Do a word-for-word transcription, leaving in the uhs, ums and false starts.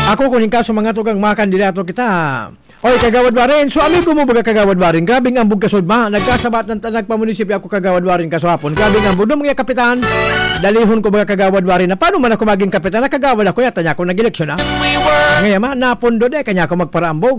Ako kunin ka sa mga tugang mga kandidato kita. Oy, kagawad warin. So, amigo mo baga kagawad warin. Grabing ambog kasod ma. Nagkasabat ng nagpamunisipyo ako kagawad warin kaswapon. Grabing ambog. Doon mga kapitan. Dalihon ko baga kagawad warin na paano man ako maging kapitan. Nakagawad ako yata niya ako nag-eleksyon ha. Ngayon ma, napondo de kanya ako magparaambog.